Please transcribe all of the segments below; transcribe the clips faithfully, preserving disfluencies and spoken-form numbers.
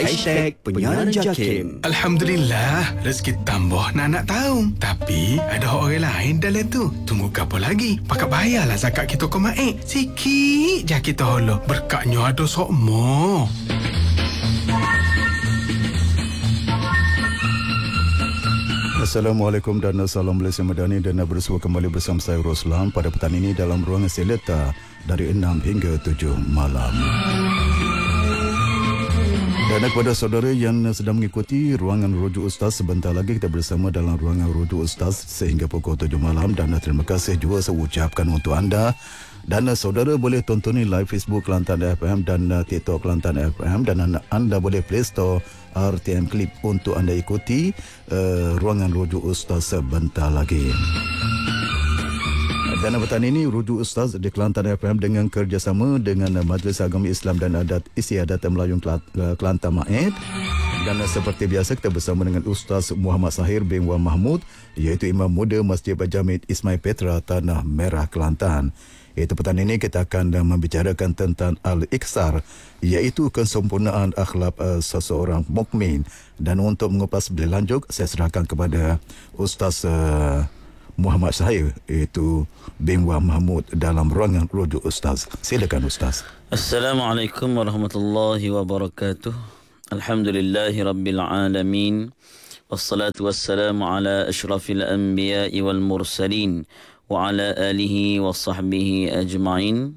Hashtag Penyiaran Jakim. Alhamdulillah, rezeki tambah nak nak tahu. Tapi ada orang lain dalam tu. Tunggu apa lagi? Pakat bayarlah zakat kita ke Mak. Sikit je kita holo. Berkatnya ada sokmo. Assalamualaikum dan salam Malaysia Madani, dan bersua kembali bersama saya Roslan pada petang ini dalam ruangan Seleta dari enam hingga tujuh malam. Dan kepada saudara yang sedang mengikuti ruangan Rujuk Ustaz, sebentar lagi kita bersama dalam ruangan Rujuk Ustaz sehingga pukul tujuh malam. Dan terima kasih juga saya ucapkan untuk anda. Dan saudara boleh tonton live Facebook Kelantan F M dan TikTok Kelantan F M, dan anda boleh Play Store R T M Clip untuk anda ikuti uh, ruangan Rujuk Ustaz sebentar lagi. Dan petang ini Rujuk Ustaz di Kelantan F M dengan kerjasama dengan Majlis Agama Islam dan Adat Istiadat Melayu Kelantan Maed. Dan seperti biasa kita bersama dengan Ustaz Muhammad Sahir bin Wan Mahmud, iaitu Imam Muda Masjid Bajamid Ismail Petra Tanah Merah Kelantan. Itu petang ini kita akan membicarakan tentang Al-Iksar, iaitu kesempurnaan akhlak uh, seseorang mukmin. Dan untuk mengupas lebih lanjut, saya serahkan kepada Ustaz uh, Muhammad Sahir, iaitu bin Wan Mahmud dalam ruangan Rujuk Ustaz. Silakan Ustaz. Assalamualaikum warahmatullahi wabarakatuh. Alhamdulillahi rabbil alamin. Wassalatu wassalamu ala ashrafil anbiya'i wal mursalin wa ala alihi wa sahbihi ajma'in.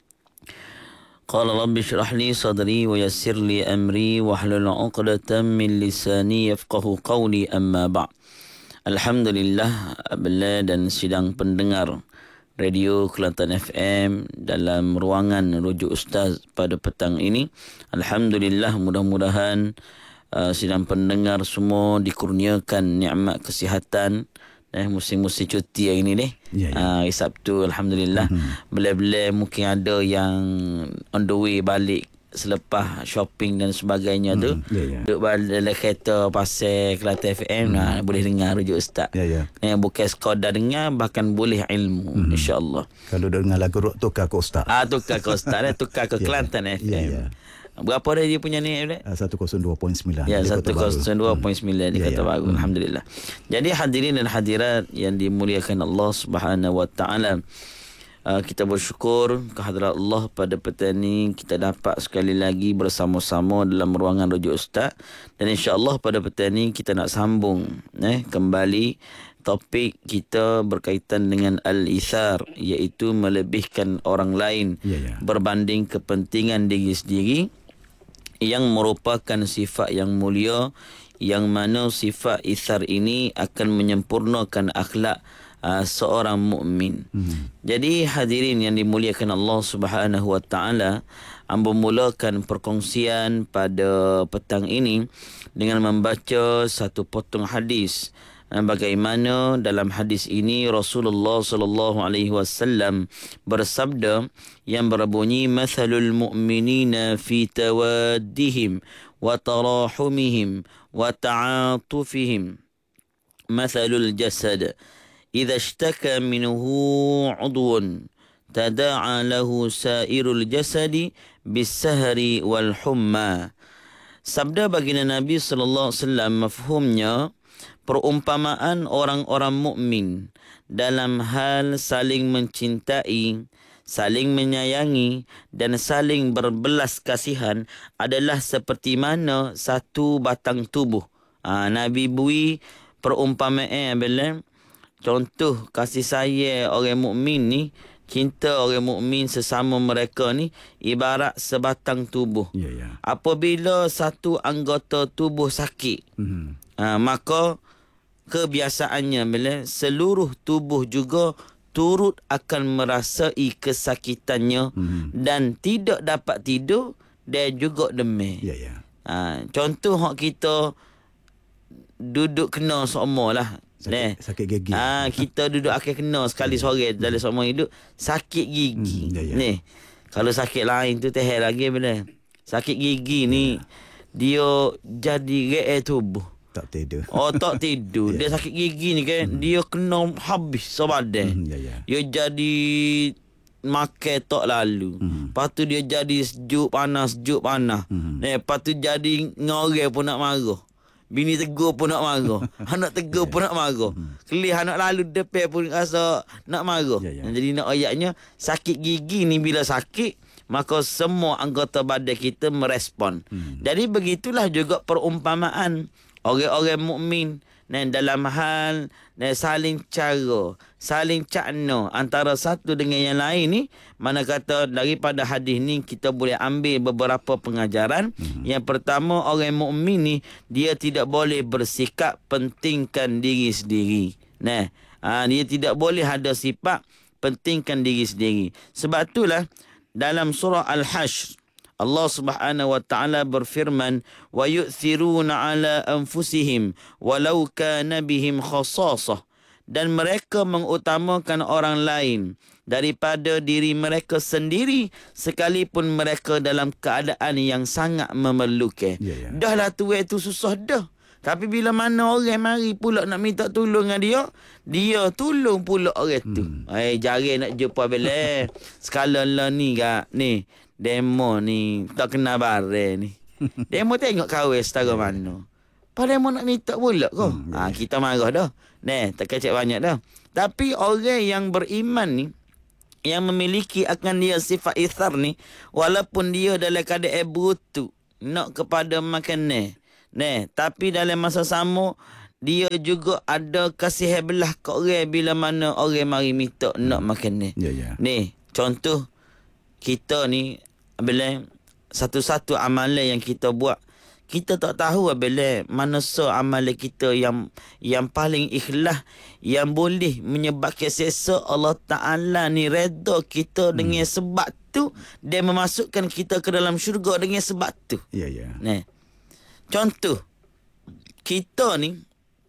Qala rabbi shrah li sadri wa yassir li amri wa hlul 'uqdatam min lisani yafqahu qawli, amma ba'. Alhamdulillah, bila dan sidang pendengar Radio Kelantan F M dalam ruangan Rujuk Ustaz pada petang ini, alhamdulillah, mudah-mudahan uh, sidang pendengar semua dikurniakan nikmat kesihatan. Eh, musim-musim cuti yang ini deh. Ya, ya. Uh, Sabtu alhamdulillah. Mm-hmm. Bila-bila mungkin ada yang on the way balik selepas shopping dan sebagainya mm, tu. Ya, ya. Duduk dalam kereta pasal Kelantan F M, mm. nah, boleh dengar Rujuk Ustaz. Ya, ya. Eh, bukan sekadar dengar, bahkan boleh ilmu, mm. insya-Allah. Kalau dengar lagu rock, tukar ke Ustaz. Ah, tukar ke Ustaz, eh, tukar ke Kelantan F M. Ya, ya. Berapa dah dia punya ni? seratus dua perpuluhan sembilan. Ya, seratus dua perpuluhan sembilan di Kota Baru. Alhamdulillah. Jadi hadirin dan hadirat yang dimuliakan Allah Subhanahu Wa Taala, uh, kita bersyukur kehadrat Allah pada petang ini kita dapat sekali lagi bersama-sama dalam ruangan Rujuk Ustaz. Dan insya-Allah pada petang ini kita nak sambung eh kembali topik kita berkaitan dengan al-ithar, iaitu melebihkan orang lain yeah, yeah. berbanding kepentingan diri sendiri, yang merupakan sifat yang mulia, yang mana sifat ithar ini akan menyempurnakan akhlak uh, seorang mukmin. Hmm. Jadi hadirin yang dimuliakan Allah Subhanahu Wa Taala, ambo mulakan perkongsian pada petang ini dengan membaca satu potong hadis. Bagaimana dalam hadis ini Rasulullah sallallahu alaihi wasallam bersabda yang berbunyi, mathalul mu'minina fi tawaddihim wa tarahumihim wa ta'atufihim mathalul jasad idza ishtaka minhu 'udwun tada'a lahu sa'irul jasadi bis-sahri wal humma. Sabda baginda Nabi sallallahu alaihi wasallam mafhumnya, perumpamaan orang-orang mukmin dalam hal saling mencintai, saling menyayangi dan saling berbelas kasihan adalah seperti mana satu batang tubuh. Ha, Nabi bui perumpamaan bila contoh kasih sayang orang mukmin ni, cinta orang mukmin sesama mereka ni ibarat sebatang tubuh. Yeah, yeah. Apabila satu anggota tubuh sakit, mm-hmm. ha, maka kebiasaannya bila seluruh tubuh juga turut akan merasai kesakitannya, hmm. dan tidak dapat tidur dan juga demam. Ya, ya. Ha, contoh hak kita duduk kena semua lah. Sakit, sakit gigi. Ha, kita duduk akan kena sekali sore dalam semua hidup sakit gigi. Hmm, ya, ya. Ni kalau sakit lain tu teh lagi bila sakit gigi ni, ya, dia jadi reak tubuh. Tak tidur. Oh, tak tidur. Yeah. Dia sakit gigi ni kan, hmm. dia kena habis sebadan. Hmm, yeah, yeah. Dia jadi makan tok lalu. Hmm. Lepas tu dia jadi sejuk panas, sejuk panas. Hmm. Eh, lepas tu jadi ngorek pun nak marah. Bini tegur pun nak marah. Anak tegur yeah. pun nak marah. Hmm. Kelih anak lalu depan pun rasa nak marah. Yeah, yeah. Jadi nak ayatnya, sakit gigi ni bila sakit, maka semua anggota badan kita merespon. Hmm. Jadi begitulah juga perumpamaan orang-orang mukmin dan dalam hal dan saling cara, saling cakna antara satu dengan yang lain ni, mana kata daripada hadis ni kita boleh ambil beberapa pengajaran. Hmm. Yang pertama, orang mukmin ni dia tidak boleh bersikap pentingkan diri sendiri. Nah, ha, dia tidak boleh ada sifat pentingkan diri sendiri. Sebab itulah dalam surah Al-Hashr Allah Subhanahu wa taala berfirman, wa yu'thiruna ala anfusihim walau kana bihim khassasah, dan mereka mengutamakan orang lain daripada diri mereka sendiri sekalipun mereka dalam keadaan yang sangat memerlukan. Yeah, yeah. Dah lah tua tu susah dah. Tapi bila mana orang mari pula nak minta tolong dengan dia, dia tolong pula orang tu. Hmm. Eh, jari nak jumpa bila sekala lah ni kak ni. Demo ni tak kena barang ni. Demo tengok kahwin setara mana. Pada demo nak minta pula kau. Hmm, ha, kita marah dah. Nah, tak kecek banyak dah. Tapi orang yang beriman ni, yang memiliki akan dia sifat ithar ni, walaupun dia dalam keadaan brutu nak kepada makanan, nah, tapi dalam masa sama dia juga ada kasih belah ke orang bila mana orang mari minta nak makanan. Yeah, yeah. Ni contoh kita ni bila satu-satu amalan yang kita buat, kita tak tahu bila mana so amalan kita yang yang paling ikhlas, yang boleh menyebabkan sesa Allah Ta'ala ni redha kita hmm. dengan sebab tu, dia memasukkan kita ke dalam syurga dengan sebab tu. Ya, yeah, ya. Yeah. Nah, contoh kita ni,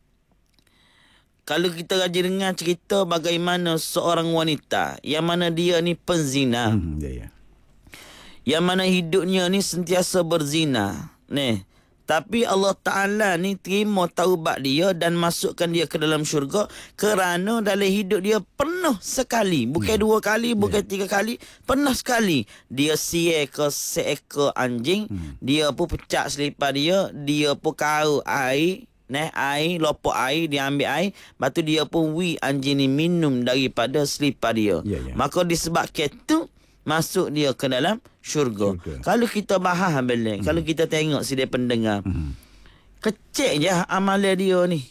kalau kita rajin dengar cerita bagaimana seorang wanita yang mana dia ni penzina. Hmm, yeah, yeah. Yang mana hidupnya ni sentiasa berzina. Nih, tapi Allah Ta'ala ni terima taubat dia dan masukkan dia ke dalam syurga kerana dalam hidup dia penuh sekali. Bukan hmm. dua kali, bukan yeah. tiga kali. Penuh sekali. Dia siar ke seekor anjing. Hmm. Dia pun pecah selipar dia. Dia pun kau air. Nah, air, lopok air, dia ambil air. Lepas tu dia pun wi anjing ni minum daripada selipar dia. Yeah, yeah. Maka disebabkan tu, masuk dia ke dalam syurga. syurga. Kalau kita bahas belah, hmm. kalau kita tengok si dia pendengar, hmm. kecil je amalan dia ni.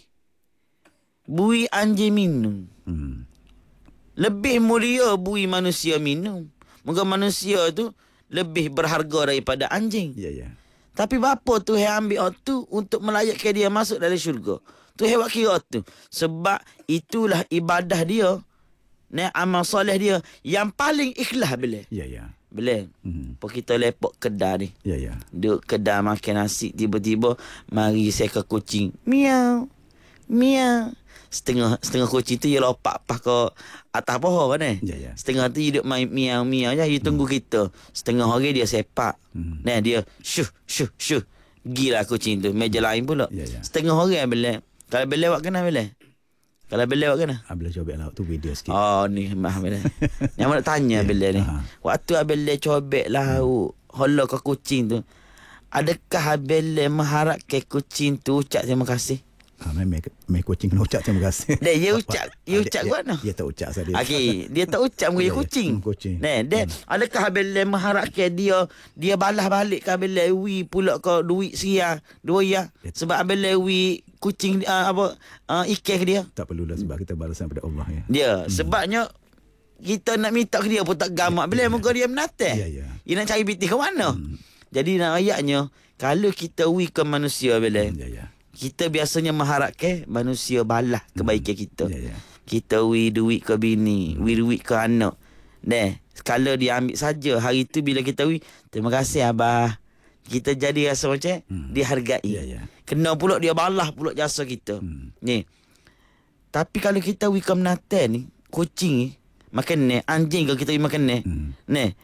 Bui anjing minum. Hmm. Lebih mulia bui manusia minum. Moga manusia tu lebih berharga daripada anjing. Ya, yeah, ya. Yeah. Tapi bapa tu yang ambil tu untuk melayakkan dia masuk dalam syurga. Tu yang buat kira tu. Sebab itulah ibadah dia. Nah, amal soleh dia yang paling ikhlas bila. Ya, ya. Bila. Hmm. Pok kita lepok kedai ni. Ya, ya. Duduk kedai makan nasi, tiba-tiba mari seekor kucing. Miau. Miau. Setengah setengah kucing tu dia lompat pas ke atas pohon kan eh. Ya, ya. Setengah tu hidup main miau-miau je, dia tunggu hmm. kita. Setengah hari dia sepak. Hmm. Nah, dia syuh syuh syuh. Gila kucing tu. Meja lain pula. Ya, ya. Setengah hari bila. Kalau bila buat kena bila. Kalau bila buat kena? Bila cobek lauk tu video sikit. Oh ni mah bila. Yang nak tanya yeah. bila ni. Uh-huh. Waktu bila cobek lauk, hmm. holo ke kucing tu. Adakah bila mengharap ke kucing tu ucap terima kasih? Ah, memang me kucing kena ucap terima kasih. Dia dia ucap, dia ucap ke mana? Dia tak ucap saja. Okey, dia tak ucap dengan kucing. Kucing. Nah, dia hmm. adakah bila mengharap ke dia dia balas balik ke bila wi pula ke duit sia, dua ya. Sebab bila wi kucing uh, apa uh, ikan ke dia? Tak perlulah sebab kita balasan pada Allah ya. Dia hmm. sebabnya kita nak minta ke dia pun tak gamak bila ya, muka dia menatah. Ya, ya. Dia nak cari piti ke mana? Hmm. Jadi nak ayatnya kalau kita wi ke manusia bila. Hmm, ya, ya. Kita biasanya mengharapkan manusia balas kebaikan hmm. kita. Ya, ya. Kita wi duit ke bini, hmm. wi duit ke anak. Nah, kalau dia ambil saja hari tu bila kita wi, terima kasih abah. Kita jadi rasa macam hmm. dihargai. Ya, ya. Kena pula dia balas pula jasa kita. Hmm. Ni. Tapi kalau kita wi ke menatan ni, kucing ni, makan ni, anjing kalau kita wi makan ni. Hmm. Ni.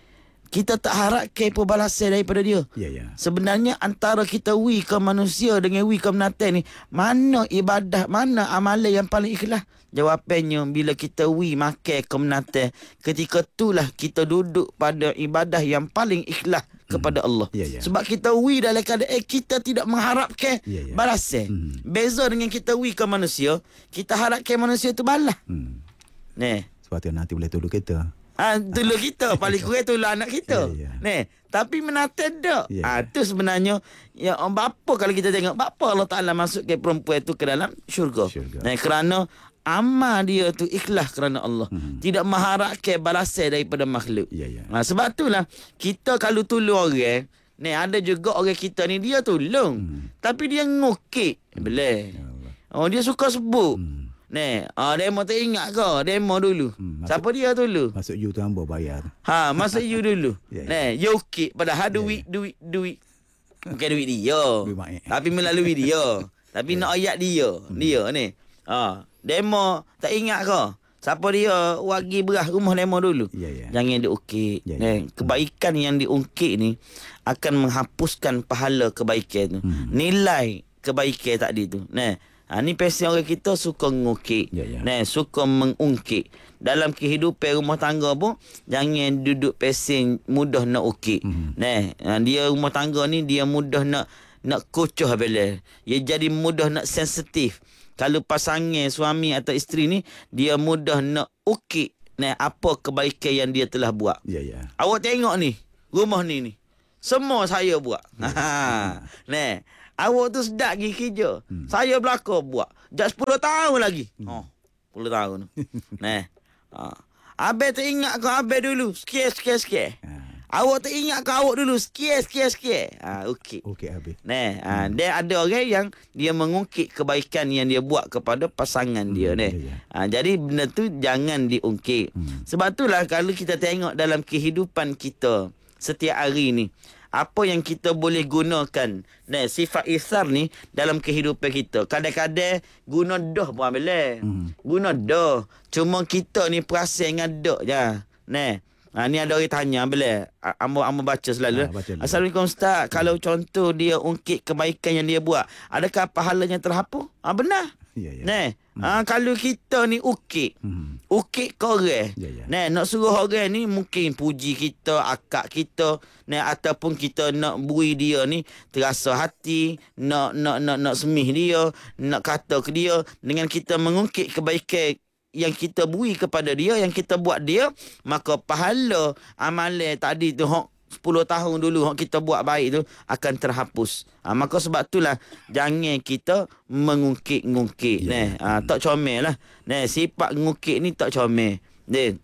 kita tak harap ke pembalasan daripada dia. Ya, ya. Sebenarnya antara kita wi ke manusia dengan wi ke binatang ni, mana ibadah, mana amalan yang paling ikhlas? Jawapannya, bila kita wi makan ke binatang, ketika itulah kita duduk pada ibadah yang paling ikhlas kepada Allah. Ya, ya. Sebab kita wi dalam keadaan eh, kita tidak mengharapkan Ya, ya. balasan. Hmm. Beza dengan kita wi ke manusia, kita harapkan manusia tu balas. Hmm. Ni. Sebab tu nanti boleh tolong kita. Ah, tolong kita, paling kurang tolong anak kita. Ya, ya. Ni, tapi menata tak. Ya, Ah, tu sebenarnya ya bapa kalau kita tengok bapa Allah Taala masukkan perempuan tu ke dalam syurga. Syurga. Nah, kerana amal dia tu ikhlas kerana Allah. Hmm. Tidak mengharapkan balasan daripada makhluk. Ya, ya. Ah, sebab itulah kita kalau tolong orang, ni ada juga orang kita ni dia tolong. Hmm. Tapi dia ngukik. Boleh. Ya Allah. Oh, dia suka sebut. Hmm. Ni, ah demo tak ingat ke? Demo dulu. Hmm, Siapa dia dulu? Masuk you tu hamba bayar. Ha, masa you dulu. Ya, ya. Nah, you okey padahal Ya, duit, duit, duit. Bukan duit dia. Duit mak. Tapi melalui dia. Tapi nak ayat dia. Dia ni. Ha, demo tak ingat ke? Siapa dia wagi beras rumah demo dulu. Ya, ya. Jangan diukit. Ya, ya. Nah, kebaikan yang diungkit ni akan menghapuskan pahala kebaikan tu. Hmm. Nilai kebaikan tadi tu. Nah, ha, ni pesen orang kita suka ngukit. Ya, ya. Nah, suka mengungkit. Dalam kehidupan rumah tangga pun jangan duduk pesen mudah nak ukit. Hmm. Nah, ha, dia rumah tangga ni dia mudah nak nak kocoh bila. Dia jadi mudah nak sensitif. Kalau pasangan suami atau isteri ni dia mudah nak ukit nah apa kebaikan yang dia telah buat. Ya, ya. Awak tengok ni, rumah ni ni. Semua saya buat. Ha. Nah, awak tu sedap pergi kerja. Hmm. Saya belakang buat. Jak sepuluh tahun lagi. Hmm. Oh, sepuluh tahun. Nah. Ha. Abang tak ingat kau abang dulu. Sikit, sikit, sikit. Ha. Awak tak ingat kau awak dulu. Sikit, sikit, sikit. Ha, okey. Okey habis. Nah, ha, dia ada orang yang dia mengungkit kebaikan yang dia buat kepada pasangan dia Hmm, ni. ya, ya. Ha, jadi benda tu jangan diungkit. Hmm. Sebab itulah kalau kita tengok dalam kehidupan kita setiap hari ni, apa yang kita boleh gunakan nah, sifat isar ni dalam kehidupan kita. Kadang-kadang guna dah pun boleh. Hmm. Guna dah. Cuma kita ni perasan dengan dah je. Nah. Ha, ni ada orang tanya bila amba amba baca selalu. Ha, baca dulu. Assalamualaikum Ustaz. Kalau contoh dia ungkit kebaikan yang dia buat, adakah pahalanya terhapus? Ah ha, benar. Ya, ya. Nah, hmm. ha, kalau kita ni ukit. Hmm. Ukit ke orang. Ya, ya. Nah, nak suruh orang ni mungkin puji kita, akak kita, nah ataupun kita nak bui dia ni terasa hati, nak nak nak nak semih dia, nak kata ke dia dengan kita mengungkit kebaikan yang kita bui kepada dia, yang kita buat dia, maka pahala amalan tadi tu hok sepuluh tahun dulu hok kita buat baik tu akan terhapus. Ha, maka sebab itulah jangan kita mengungkit-ngungkit. Ya. Nah, ha, tak comel lah. Nah, sifat ngungkit ni tak comel. Dia.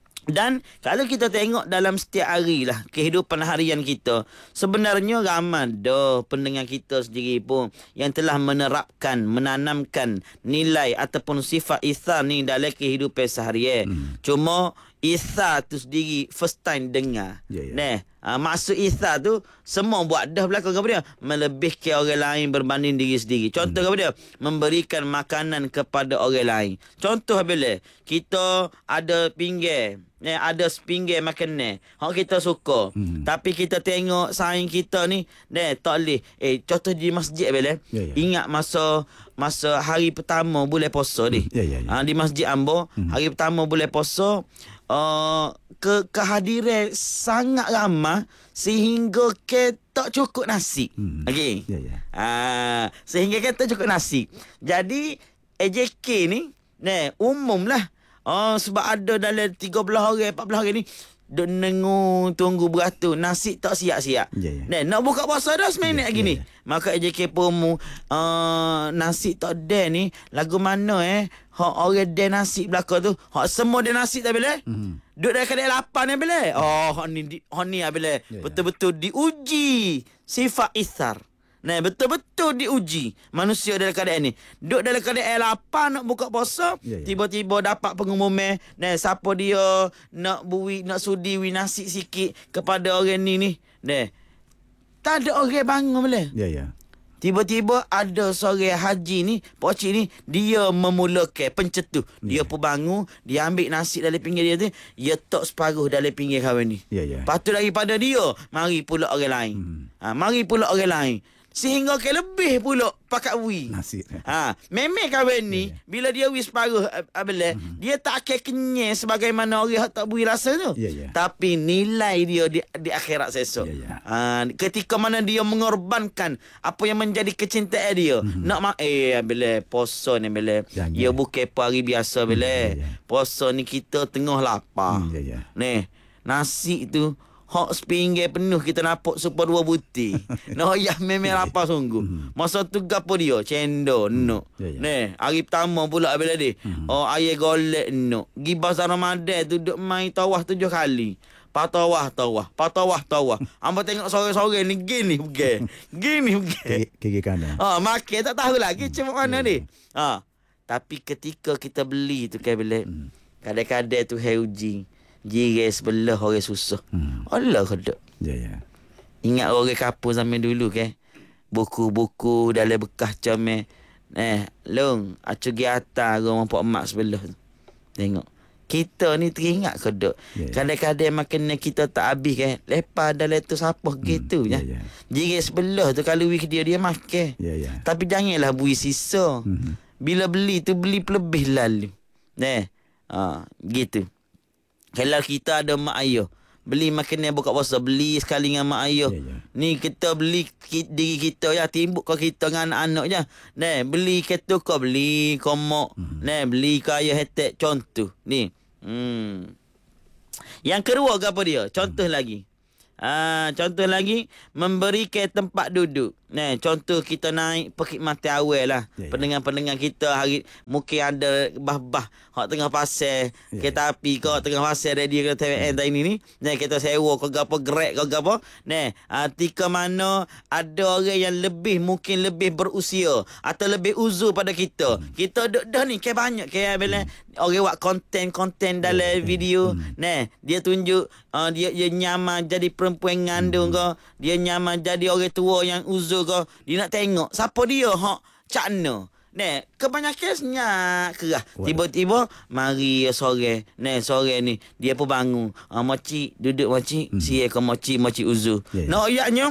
Dan kalau kita tengok dalam setiap hari lah kehidupan harian kita, sebenarnya ramai dah pendengar kita sendiri pun yang telah menerapkan, menanamkan nilai ataupun sifat isar ni dalam kehidupan seharian. Hmm. Cuma isar tu sendiri first time dengar. Ya, ya. Nah, ha, maksud isar tu semua buat dah belakang kepada dia, melebihkan orang lain berbanding diri sendiri. Contoh hmm. kepada dia, memberikan makanan kepada orang lain. Contoh bila kita ada pinggir, eh, ada sepinggir makanan hak kita suka. Hmm. Tapi kita tengok saing kita ni, deh tak boleh. Eh, contoh di masjid bila. Ya, ya. Ingat masa masa hari pertama bulan puasa ni. Ya, ya, ya. Ha, di Masjid Ambo, hmm. hari pertama bulan puasa, uh, ke kehadiran sangat ramai sehingga ke tak cukup nasi. Hmm. Okey. Ya, ya. Ah, sehingga ke tak cukup nasi. Jadi A J K ni, nah, umumlah. Oh, sebab ada dalam tiga belas orang, empat belas orang ni duk nengu tunggu beratur, nasi tak siap-siap. Ya, ya. Nah, nak buka puasa dah seminit Ya, lagi ya, ni. ya. Maka A J K promo uh, nasi tak ada ni, lagu mana eh? Hak orang ada nasi belakang tu, hak semua ada nasi tak boleh? Hmm. Duduk dalam keadaan lapar ni boleh? Oh, hak ni hak ni boleh. Ya, ya. Betul-betul diuji sifat isar. Nah, betul-betul diuji manusia dalam keadaan ni. Duduk dalam keadaan lapar nak buka puasa, Ya, ya. tiba-tiba dapat pengumuman, nah siapa dia nak bui, nak sudi wi nasi sikit kepada orang ni ni. Nah, tak ada orang bangun boleh. Ya, ya. Tiba-tiba ada seorang haji ni, Pak Cik ni, dia memulakan pencetus. Dia pun bangun, dia ambil nasi dalam pinggir dia tu, dia tok separuh dalam pinggir kawan ni. Ya, ya. Lepas tu daripada dia, mari pula orang lain. Hmm. Ha, mari pula orang lain. Sehingga ke lebih pula pakat wi. Nasi. Ha, memang kawan ni, Ya, ya. bila dia wi separuh abel, hmm. dia tak akan kenyang sebagaimana orang tak bui rasa tu. Ya, ya. Tapi nilai dia di, di akhirat esok. Ya, ya. Ha, ketika mana dia mengorbankan apa yang menjadi kecintaan dia. Hmm. Nak mak eh bila puasa ni bila. Jangan. Ya bukan hari biasa bila. Hmm, ya, ya. Puasa ni kita tengah lapar. Hmm, ya, ya. Ni, nasi tu hok sepinggir penuh kita nampak super dua butir. Noh ya memang lapar sungguh. Masa tu gapo dia? Cendol no. Ya, ya. Ni, hari pertama pula bila dia. Oh air golek no. Gi bazar Ramadan tu duk main tawah tujuh kali. Patawah tawah, patawah tawah. Hamba tengok sore-sore ni gini bukan. Gini bukan. Kiri kanan. Ah, makan tak tahu lagi macam mana ni. Ah, tapi ketika kita beli tu kan bila kadang-kadang tu heuji. Jiran sebelah orang susah. Hmm. Allah kedok. Ya, ya. Ingat orang kapur zaman dulu ke? Buku-buku dalam bekas comel. Eh, long, acu gi atas rumah pak mak sebelah tu. Tengok. Kita ni teringat kedok. Ya, ya. Kadang-kadang makanan kita tak habis ke? Lepas dalam tu siapa hmm. gitu ya. Ya, ya. Jiran sebelah tu kalau wik dia dia makan. Ya, ya. Tapi janganlah bui sisa. Hmm. Bila beli tu beli lebih lalu. Nah, ah, gitu. Kalau kita ada mak ayah, beli makanan buka puasa, beli sekali dengan mak ayah. Ya, ya. Ni kita beli ki, diri kita ya, timbuk ke kita dengan anak-anak je. Nah, beli ketuk kau beli komok. Hmm. Nah, beli kaya hetek contoh. Ni. Hmm. Yang kedua apa dia? Contoh hmm. lagi. Ah, contoh lagi memberikan tempat duduk. Nah, contoh kita naik perkhidmatan awal lah. Ya, ya. Pendengar-pendengar kita hari mungkin ada bah-bah hak tengah pasar ya, kereta api ke tengah pasar radio ke T V N ya. ini ni. Nah, kita sewa ke gapo grek ke gapo. Nah, ketika mana ada orang yang lebih mungkin lebih berusia atau lebih uzur pada kita. Hmm. Kita duk dah ni ke banyak ke bila hmm. orang buat konten-konten dalam ya, video. Hmm. Nah, dia tunjuk uh, dia dia nyaman jadi perempuan ngandung hmm. ke, dia nyaman jadi orang tua yang uzur ke, dia nak tengok siapa dia hak cakna. Nek, kebanyakan senyap kerah. Tiba-tiba mari sore. Nek, sore ni dia pun bangun. Ah, makcik duduk makcik, hmm. sia ke makcik, makcik uzur. Yeah, yeah. Nah, ayatnya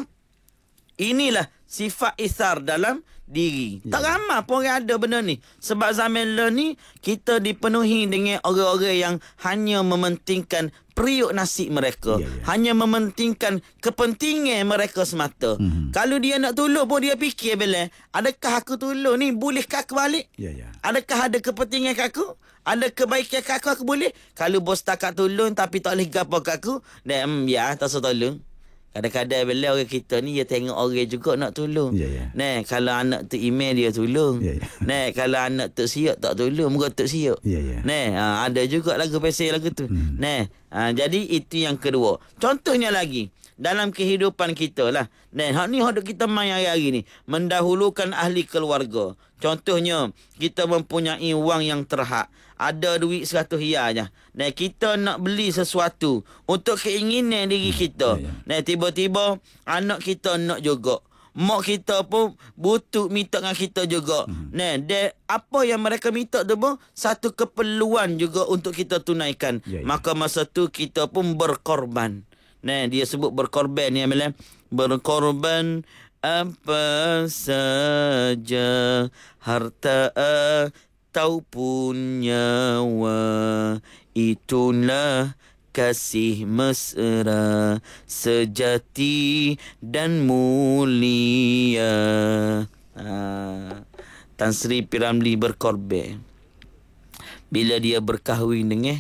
inilah sifat isar dalam diri. Yeah. Tak ramai pun orang ada benda ni. Sebab zaman lo ni kita dipenuhi dengan orang-orang yang hanya mementingkan periuk nasib mereka. Yeah, yeah. Hanya mementingkan kepentingan mereka semata. Mm-hmm. Kalau dia nak tolong pun dia fikir bila, adakah aku tolong ni bolehkah aku balik? Yeah, yeah. Adakah ada kepentingan kat aku? Ada kebaikan kat aku, aku boleh? Kalau bos tak kat tolong tapi tak boleh gapo kat aku, dan ya tak usah tolong. Kadang-kadang bila orang kita ni dia tengok orang juga nak tolong. Yeah, yeah. Nah, kalau anak tu email dia tolong. Yeah, yeah. Nah, kalau anak tu siap tak tolong, muka tu siap. Yeah, yeah. Nah, ha, ada juga lagu pasal lagu tu. Hmm. Nah, ha, jadi itu yang kedua. Contohnya lagi dalam kehidupan kita lah. Nah, hak ni hak kita main hari-hari ni, mendahulukan ahli keluarga. Contohnya, kita mempunyai wang yang terhad. Ada duit seratus riyal je. Dan kita nak beli sesuatu untuk keinginan diri kita. Hmm, ya, ya. Dan tiba-tiba anak kita nak juga. Mak kita pun butuh minta dengan kita juga. Hmm. Nah, dan apa yang mereka minta tu pun satu keperluan juga untuk kita tunaikan. Ya, ya. Maka masa tu kita pun berkorban. Nah, dia sebut berkorban ni amalan. Berkorban apa saja harta ataupun nyawa, itulah kasih mesra sejati dan mulia. Ha. Tan Sri P. Ramlee berkorban bila dia berkahwin dengan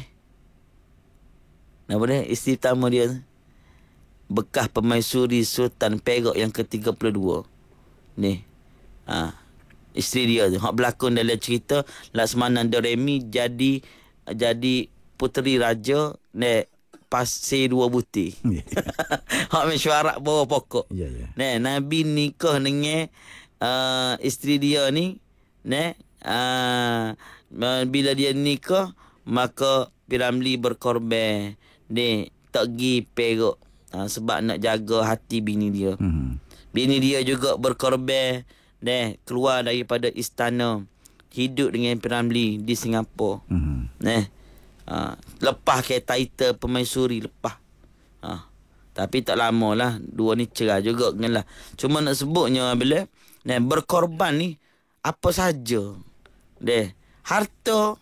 apa dia isteri pertama dia, bekas permaisuri Sultan Perak yang ke tiga puluh dua. Ni. Ha. Isteri dia tu hak berlakon dalam cerita Laksamana Doremi jadi jadi puteri raja ne pasir dua butir. Yeah. Hak mesyuarat bawah pokok. Yeah, yeah. Ne Nabi nikah dengan uh, isteri dia ni ne uh, bila dia nikah maka P. Ramlee berkorban ni tak pergi Perak. Ha, sebab nak jaga hati bini dia. Mm-hmm. Bini dia juga berkorban Neh, keluar daripada istana, hidup dengan P.Ramlee di Singapura. Mhm. Neh. Ha, lepas ke title Permaisuri lepas. Ha. Tapi tak lama lah, dua ni cerai juga kan lah. Cuma nak sebutnya bila neh, berkorban ni apa saja. Deh, harta,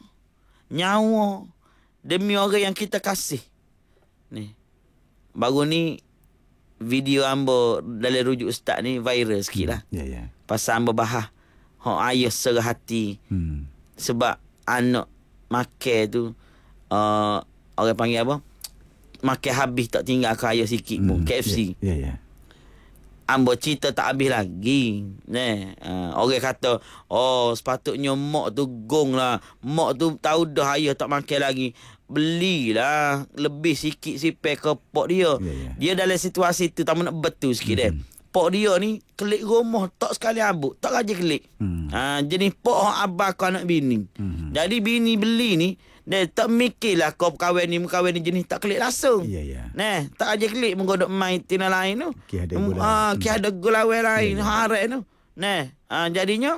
nyawa demi orang yang kita kasih. Ni. Baru ni video ambo dalam rujuk ustaz ni viral sikit lah. Ya, ya. Pasal ambo bahas hak ayah serah hati. Hmm. Sebab anak makan tu uh, orang panggil apa? Makan habis tak tinggal ke ayah sikit pun. Hmm. K F C. Ya, ya. Ya. Ambo cerita tak habis lagi. Nah, uh, orang kata, oh sepatutnya mak tu gong lah. Mak tu tahu dah ayah tak makan lagi. Belilah lebih sikit sipek ke pok dia. Ya, ya. Dia dalam situasi tu tak nak betul sikit Hmm. dia. Pok dia ni kelik rumah tak sekali ambuk, tak gaji kelik. Hmm. Ha, jenis pok abah kau anak bini. Hmm. Jadi bini beli ni, dia tak mikirlah kau kahwin ni, kahwin ni jenis tak kelik langsung. Ya, ya. Nah, tak aja kelik menggodok main tina lain tu. Ki ada Hmm, gula. Ah, ki ada gula lain, Ya, ya. harap tu. Nah, ah, jadinya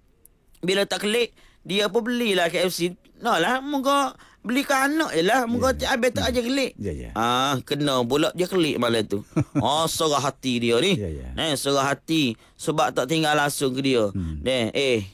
bila tak kelik, dia pun belilah K F C. Nah lah, moga beli ke anak je lah. Moga Ya, ya. habis tak aja kelik. Ya, ya. Ah, kena pula dia kelik malam tu. Oh, serah hati dia ni. Ya, ya. Nah, serah hati sebab tak tinggal langsung ke dia. Hmm. Nah, eh.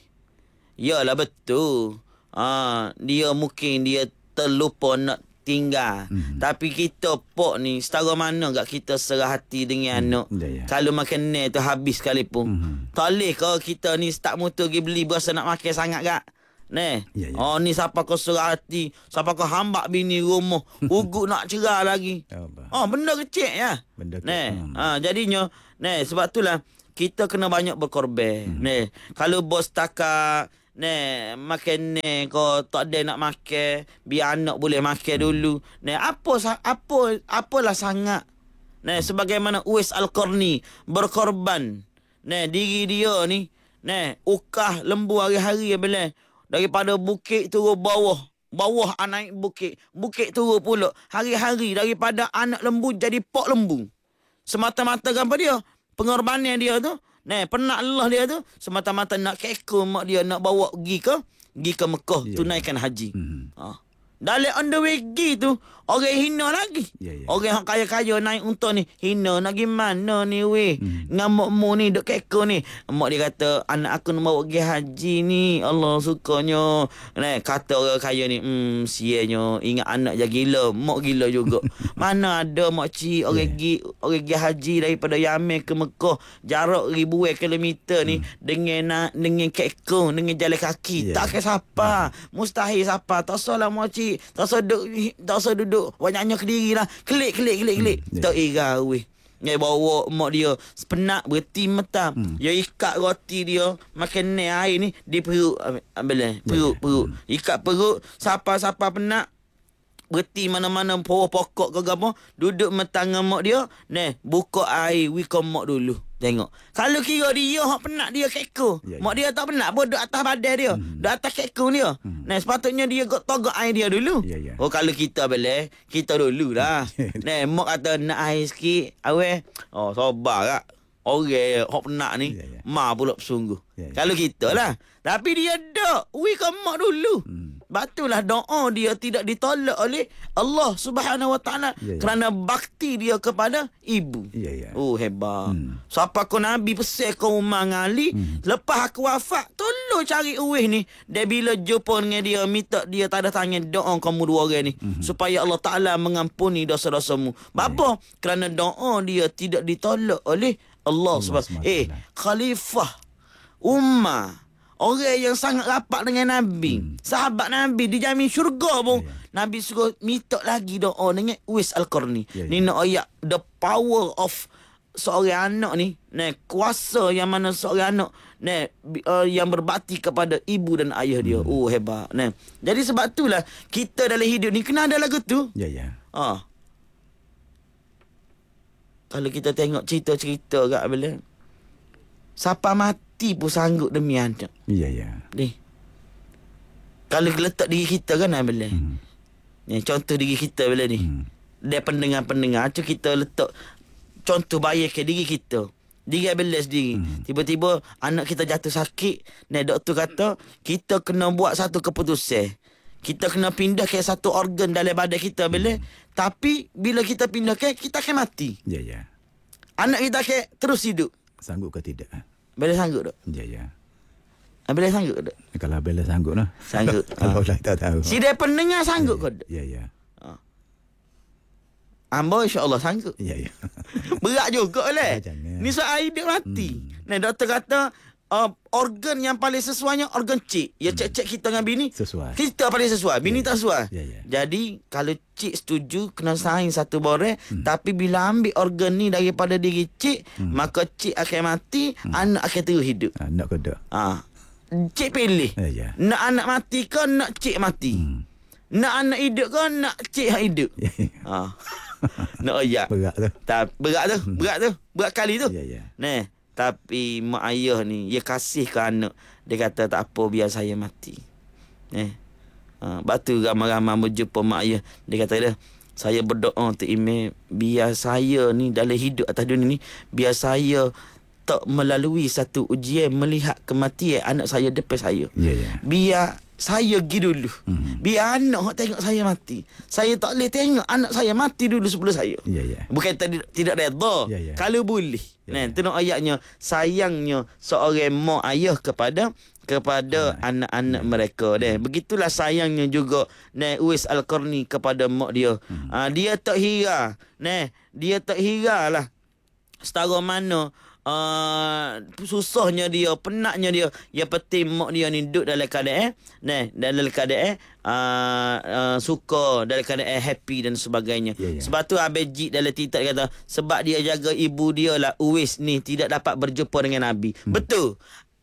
Yalah betul. Ah, dia mungkin dia terlupa nak tinggal. Hmm. Tapi kita pok ni setara mana gak kita serah hati dengan anak. Ya, ya. Kalau makan ni tu habis sekalipun. Hmm. Tak boleh kau kita ni start motor pergi beli berasa nak makan sangat gak. Neh. Ya, ya. Oh ni siapa kau serah hati, siapa kau hambak bini rumah, ugut nak cerah lagi. Allah. Oh benda kecil ya. Benda kecil. Neh. Hmm. Ha jadinya neh sebab itulah kita kena banyak berkorban. Hmm. Neh. Kalau bos takat neh makan ni kau tak ada nak makan, biar anak boleh makan Hmm. dulu. Neh apa sa- apa apalah sangat. Neh sebagaimana Uwais Al-Qarni berkorban. Neh diri dia ni neh ukah lembu hari-hari bila daripada bukit turun bawah, bawah naik bukit, bukit turun pula hari-hari daripada anak lembu jadi pok lembu. Semata-mata apa dia? Pengorbanan dia tu, nah, penat Allah dia tu semata-mata nak kekor mak dia nak bawa pergi ke pergi ke Mekah Ya, tunaikan haji. Hmm. Ha. Dalam on the way pergi tu orang hina lagi. Ya, ya. Orang yang kaya-kaya naik unta ni hina nak gimana ni weh. Hmm. Ngamuk mu ni duk kekor ni. Mak dia kata anak aku nak bawa pergi haji ni. Allah sukanya. Nah, kata orang kaya ni, hmm sianya ingat anak je gila, mak gila juga. Mana ada mak cik orang Ya. pergi orang pergi haji daripada Yaman ke Mekah jarak ribuan kilometer ni dengan nak dengan kekor dengan jalan kaki. Ya. Tak ke siapa. Mustahil siapa. Tak salah mak cik. Tak usah duduk, tak usah duduk banyaknya ke diri lah. Kelik, kelik, kelik, kelik. Hmm, ya. Tak ira weh. Dia bawa mak dia sepenat berhenti mata. Hmm. Dia ikat roti dia, makan ni air ni di perut. Ambil perut, ya. perut. Ikat perut, siapa-siapa penat berhenti mana-mana bawah pokok ke apa, duduk metang mak dia, nah, buka air, wika mak dulu. Tengok. Kalau kira dia hak penat dia kekor. Ya, ya. Mak dia tak penat pun duduk atas badan dia. Hmm. Duduk atas kekor dia. Hmm. Nah, sepatutnya dia gok togok air dia dulu. Ya, ya. Oh, kalau kita boleh, kita dulu lah. Nah, mak kata nak air sikit, awet. Oh, sabar kak. Orang hak penat ni, Ya, ya. ma pula bersungguh. Ya, ya. Kalau kita lah. Tapi dia dok, wika mak dulu. Hmm. Batulah doa dia tidak ditolak oleh Allah Subhanahu Wa Taala Ya, ya. kerana bakti dia kepada ibu. Ya, ya. Oh hebat. Hmm. Siapa kau Nabi pesan kau Umar Ali, Hmm. lepas aku wafat, tolong cari uwih ni. Dia bila jumpa dengan dia, minta dia tanda tangan doa kamu dua orang ni Hmm. supaya Allah Taala mengampuni dosa-dosamu. Bapa? Kerana doa dia tidak ditolak oleh Allah Allah Subhanahu. subhanahu Eh, khalifah Umar, orang yang sangat rapat dengan Nabi, Hmm. sahabat Nabi dijamin syurga pun. Ya, ya. Nabi suruh minta lagi doa dengan Uwais Al-Qarni. Ya, ya. Ni nak ayat the power of seorang anak ni, nah, kuasa yang mana seorang anak nah, uh, yang berbakti kepada ibu dan ayah dia. Hmm. Oh hebat. Nah. Jadi sebab itulah kita dalam hidup ni kena ada lagu tu. Ya, ya. Ha. Kalau kita tengok cerita-cerita kat bila siapa mati pun sanggup demi anak. Ya, ya. Ni. Kalau letak diri kita kan bila. Hmm. Ni contoh diri kita bila ni. Hmm. Dia pendengar-pendengar tu kita letak contoh bayar ke diri kita. Diri belas diri. Hmm. Tiba-tiba anak kita jatuh sakit. Nah, doktor kata kita kena buat satu keputusan. Kita kena pindah ke satu organ dalam badan kita bila. Hmm. Tapi bila kita pindah ke, kita akan mati. Ya, ya. Anak kita akan terus hidup. Sanggup ke tidak? Bila sanggup dok? Ya, ya. Bila sanggup dok? Kalau Bella sanggup lah. Sanggup. Kalau lah tak tahu. Si dia pendengar sanggup ke dok? Ya, ya. Hamba insya-Allah sanggup. Ya, ya. Berat juga lah. Ya, jangan. Ni soal hidup mati. Hmm. Nah, doktor kata uh, organ yang paling sesuainya organ cik. Ya cek-cek kita dengan bini. Sesuai. Kita paling sesuai. Bini Ya, tak sesuai. ya, ya. Jadi kalau cik setuju kena saing satu boreh. Hmm. Tapi bila ambil organ ni daripada diri cik. Hmm. Maka cik akan mati. Hmm. Anak akan terus hidup. Ha, nak ke tak? Ah, cik pilih. Ya, ya. Nak anak mati ke nak cik mati? Hmm. Nak anak hidup ke nak cik hak hidup? Ya, ya. Ah. Nak ayak. Berat tu. Tak, berat tu. Berat tu. Berat kali tu. Ya, ya. Nah, tapi mak ayah ni, dia kasih ke anak. Dia kata tak apa biar saya mati. Eh. Ha, batu ramai-ramai berjumpa mak ayah. Dia kata dia, saya berdoa untuk Imam biar saya ni dalam hidup atas dunia ni, biar saya tak melalui satu ujian melihat kematian anak saya depan saya. Ya, ya. Biar saya pergi dulu. Hmm. Biar anak tengok saya mati. Saya tak boleh tengok anak saya mati dulu sebelum saya. Ya, ya. Bukan tadi tidak redha. Ya, ya. Kalau boleh. Ya, Nah, ya. tu nak ayatnya sayangnya seorang mak ayah kepada kepada Ha. anak-anak mereka deh. Begitulah sayangnya juga nah Uwais Al-Qarni kepada mak dia. Hmm. Uh, dia tak hira. Nah, dia tak hira lah. Setara mana Uh, susahnya dia, penatnya dia, yang penting mak dia ni duduk dalam keadaan nah, dalam keadaan uh, uh, suka, dalam keadaan happy dan sebagainya. Ya, ya. Sebab tu Abejid dalam titak kata sebab dia jaga ibu dia lah Uwais ni tidak dapat berjumpa dengan Nabi. Hmm. Betul.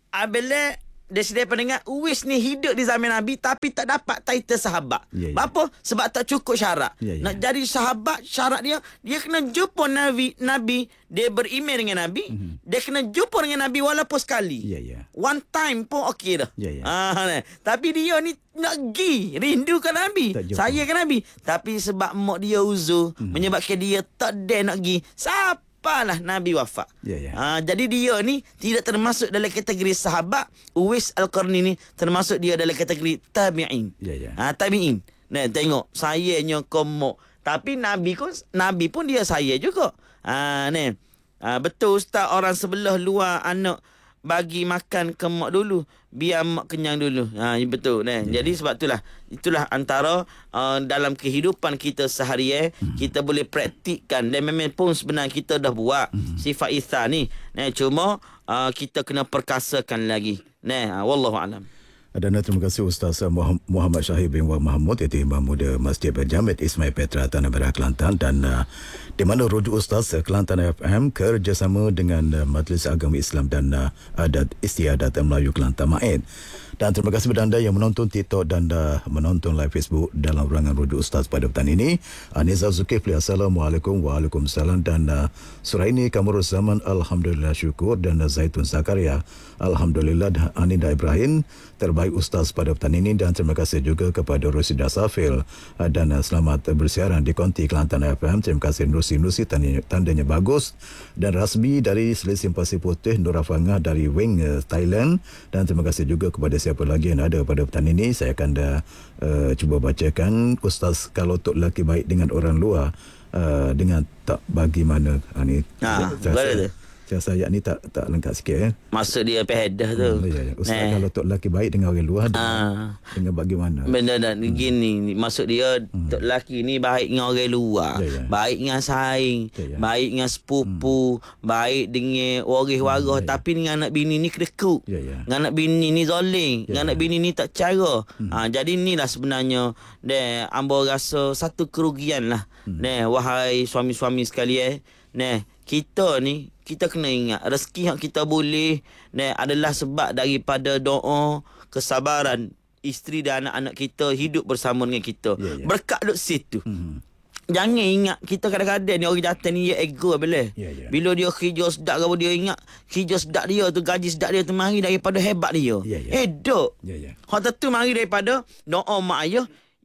Abela dia sedar pendengar Uwais ni hidup di zaman Nabi tapi tak dapat title sahabat. Ya, ya. Apa? Sebab tak cukup syarat. Ya, ya. Nak jadi sahabat, syarat dia dia kena jumpa Nabi, Nabi dia beriman dengan Nabi, mm-hmm. dia kena jumpa dengan Nabi walaupun sekali. Ya, ya. One time pun okey dah. Ya, ya. Ah, nah. Tapi dia ni nak pergi rindukan Nabi, Tak jumpa. saya kan Nabi. Tapi sebab mak dia uzur, mm-hmm. menyebabkan dia tak ada nak pergi. Siapa Apalah Nabi wafat. Ya, ya. Ha, jadi dia ni tidak termasuk dalam kategori sahabat. Uwais Al-Qarni ni termasuk dia dalam kategori tabi'in. Ya, ya. Ha, tabi'in. Nah, tengok sayanya komok. Tapi Nabi pun Nabi pun dia saya juga. Ha, ni. Ha, betul ustaz, orang sebelah luar anak bagi makan ke mak dulu biar mak kenyang dulu. Ha, betul nah. Ya. Jadi sebab itulah itulah antara uh, dalam kehidupan kita seharian hmm. kita boleh praktikkan dan memang pun sebenarnya kita dah buat hmm. sifat ihsan ni. Nah, cuma uh, kita kena perkasakan lagi. Nah, wallahu alam. Dan terima kasih Ustaz Muhammad Syahir bin Wah Mahmud, iaitu Imam Muda Masjid Berjamid Ismail Petra Tanah Merah Kelantan, dan uh, di mana rujuk Ustaz Kelantan F M kerjasama dengan uh, Majlis Agama Islam dan uh, Adat Istiadat Melayu Kelantan M A I D. Dan terima kasih kepada anda yang menonton TikTok dan uh, menonton live Facebook dalam ruangan rujuk Ustaz pada petang ini. Anizal Zulkifli, Assalamualaikum. Waalaikumsalam. Dan uh, Suraini Kamurul Zaman, Alhamdulillah syukur. Dan uh, Zaitun Zakaria, Alhamdulillah. Dan Anida Ibrahim, terbaik Ustaz pada petang ini. Dan terima kasih juga kepada Rosida Safil uh, dan uh, selamat bersiaran di Konti Kelantan F M. Terima kasih Nusi Nusi, tandanya, tandanya bagus. Dan Rasbi dari Selesim Pasir Putih, Nur Afangah dari Wing uh, Thailand. Dan terima kasih juga kepada siapa lagi yang ada pada petang ini. Saya akan dah, uh, cuba bacakan. Ustaz, kalau tok lelaki baik dengan orang luar, uh, dengan tak bagaimana? Ha, ni, Ha, saya, boleh saya, tu. saya ayat ni tak tak lengkap sikit. Eh. Maksud dia pehedah tu. Hmm, ya, ya. Ustaz, Nah. kalau tok lelaki baik dengan orang luar, dengan, Ah. dengan bagaimana? Benda dah hmm. gini ni. Maksud dia hmm. tok lelaki ni baik dengan orang luar, Ya, ya. baik dengan saing, Ya, ya. baik dengan sepupu, hmm. baik dengan waris-waris, ya, ya. tapi dengan anak bini ni kedekut. Ya, ya. Dengan anak bini ni zalim, Ya, dengan anak ya. bini ni tak cara. Hmm. Ha, jadi inilah sebenarnya deh ambo rasa satu kerugian lah. Hmm. Deh wahai suami-suami sekalian, deh kita ni kita kena ingat rezeki yang kita boleh nah, adalah sebab daripada doa, kesabaran isteri dan anak-anak kita hidup bersama dengan kita. Ya, ya. Berkat duduk situ. Hmm. Jangan ingat kita kadang-kadang ni orang datang ni dia ego boleh. Ya, ya. Bila dia kerja sedap ke dia ingat kerja sedap dia tu, gaji sedap dia tu mari daripada hebat dia. Ya, ya. Eh dok. Ya, ya. Hak tu mari daripada doa mak ayah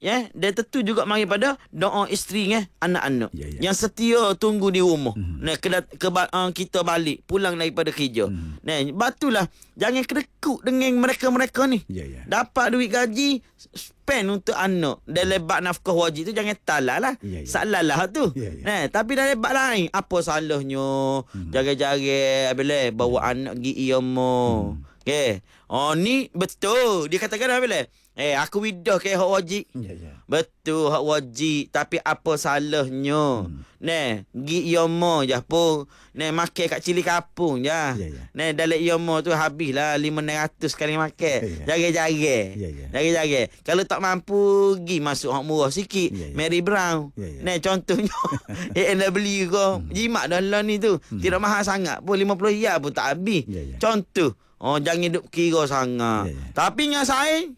ya, dia tentu juga mari pada doa isteri eh, anak-anak Ya, ya. yang setia tunggu di rumah. Mm-hmm. Nah, ke, ke uh, kita balik pulang daripada kerja. Mm-hmm. Nah, batulah jangan kedekut dengan mereka-mereka ni. Ya, ya. Dapat duit gaji spend untuk anak. Dan lebat nafkah wajib tu jangan talak lah. Ya, ya. Salah lah tu. Ya, ya. Nah, tapi dah lebat lain. Apa salahnya? Mm-hmm. Jaga-jaga bila bawa anak pergi iomo. Mm-hmm. Okay. Oh ni betul. Dia katakan apa bila? Eh aku widah ke hak wajib. Ya, ya. Betul hak wajib. Tapi apa salahnya? Hmm. Nah, gi iomo je pun. Nah, makan kat cili kapung je. Ya, ya. Nah, dalam iomo tu habislah lima ratus kali makan. Ya, ya. Jaga-jaga. Ya, ya. Jaga-jaga. Kalau tak mampu gi masuk hak murah sikit. Ya, ya. Mary Brown. Ya, ya. Nah, contohnya A and W ke. Hmm. Jimat dah lah ni tu. Hmm. Tidak mahal sangat pun lima puluh riyal pun tak habis. Ya, ya. Contoh. Oh, jangan duk kira sangat. Ya, ya. Tapi dengan saing,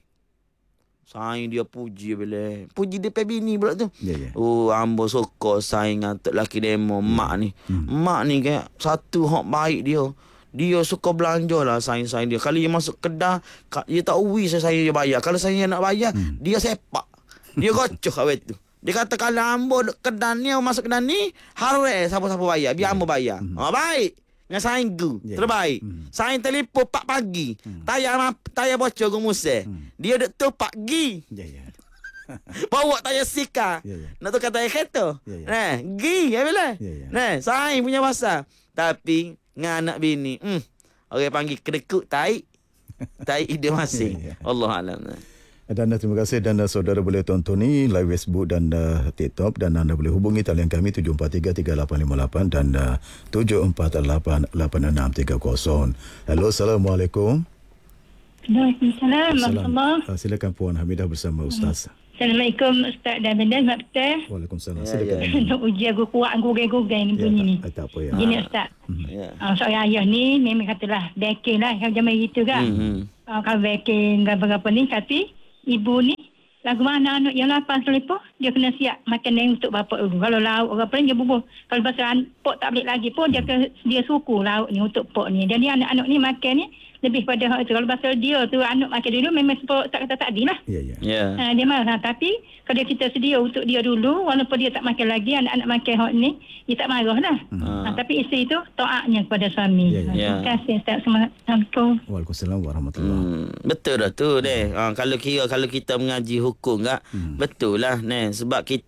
saing dia puji bila. Puji dia pe bini pula tu. Ya, ya. Oh, ambo suka saing atuk laki demo mak ni. Hmm. Mak ni kayak satu hak baik dia. Dia suka belanja lah saing-saing dia. Kalau dia masuk kedah, dia tak uwi saya saya dia bayar. Kalau saya nak bayar, hmm. dia sepak. Dia gocoh awet tu. Dia kata kalau ambo kedah ni, masuk kedah ni, harus eh siapa-siapa bayar. Biar ambo bayar. Hmm. Oh, baik. Dengan saing gu yeah. Terbaik. hmm. Saing telefon pak pagi. hmm. Tayar tayar bocor gu museh. hmm. Dia duk tu pagi. Ya, ya. Bawa tayar sika. Ya, ya. Nak tukar tayar kereta. Ya, ya. Nah, gi ya bila. Ya, ya. Nah, saing punya pasal. Tapi dengan anak bini, hmm, orang panggil kedekut tai. Tai ide masing. Ya, ya. Allah alam. Dan uh, terima kasih dan uh, saudara boleh tonton ni live Facebook dan uh, TikTok dan anda boleh hubungi talian kami tujuh empat tiga tiga lapan lima lapan dan uh, tujuh empat lapan lapan enam tiga kosong. Hello, Assalamualaikum. Waalaikumsalam. Warahmatullahi. Uh, silakan Puan Hamidah bersama Ustaz. Assalamualaikum Ustaz dan Bendan Mak Peter. Waalaikumsalam. Ya, Silakan. ya. Untuk uji aku kuat gugay-gugay ni bunyi ni. tak, tak apa ya. Gini Ustaz. Ya. Uh, seorang ayah ni memang katalah backing lah kalau zaman gitu kan. Hmm. Uh, kalau backing apa-apa ni tapi ibu ni lagu mana anak yang lapan selepas dia kena siap makanan untuk bapak dulu. Kalau lauk orang apa ni dia bubuh. Kalau pasal pok tak balik lagi pun dia ke, dia suku lauk ni untuk pok ni. Jadi anak-anak ni makan ni lebih pada hak itu. Kalau pasal dia tu anak makan dulu memang sepuluh tak kata tadi lah. Ya, ya. Ya. Ha, dia marah. Tapi kalau kita sedia untuk dia dulu, walaupun dia tak makan lagi, anak-anak makan hak ni, dia tak marah lah. Hmm. Ha, tapi isteri tu taatnya kepada suami. Ya, ya. Ha, Ya. terima kasih Ustaz. Assalamualaikum. Waalaikumsalam warahmatullahi. Hmm, betul dah tu deh. Ha, kalau kira kalau kita mengaji hukum kak, hmm. betul lah neh sebab kita